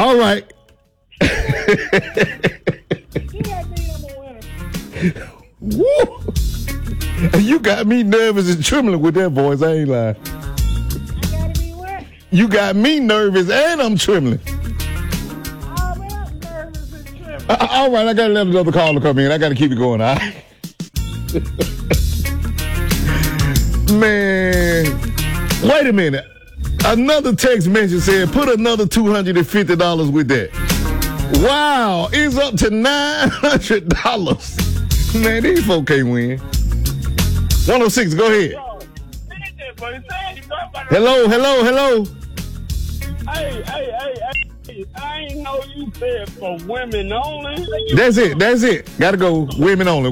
All right. Woo! You got me nervous and trembling with that voice. I ain't lying. I gotta be what? You got me nervous and I'm trembling. Oh, man, I'm nervous and trembling. All right, I gotta let another caller come in. I gotta keep it going. All right. Man, wait a minute. Another text message said, put another $250 with that. Wow, it's up to $900. Man, these folk can't win. 106, go ahead. Hello. Hey, I ain't know you said for women only. That's it. Gotta go women only.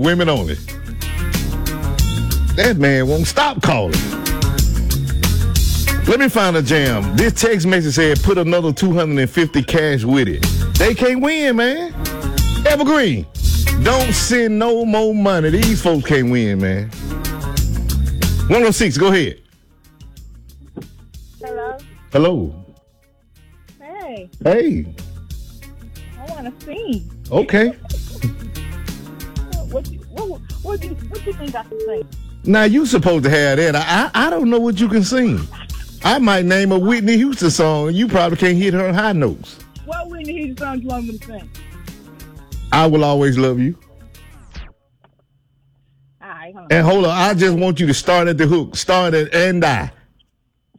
That man won't stop calling. Let me find a jam. This text message said put another $250 cash with it. They can't win, man. Evergreen, don't send no more money. These folks can't win, man. 106, go ahead. Hello. Hey, Hey. I want to sing. Okay. What you think I can sing? Now you supposed to have that. I don't know what you can sing. I might name a Whitney Houston song and you probably can't hit her high notes. What Whitney Houston song you want me to sing? I Will Always Love You. All right, hold on. And hold on, I just want you to start at the hook. Start at and die.